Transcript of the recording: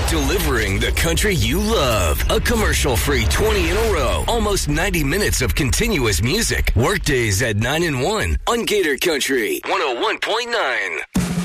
Delivering the country you love. A commercial-free 20 in a row. Almost 90 minutes of continuous music. Workdays at 9 and 1 on Gator Country 101.9.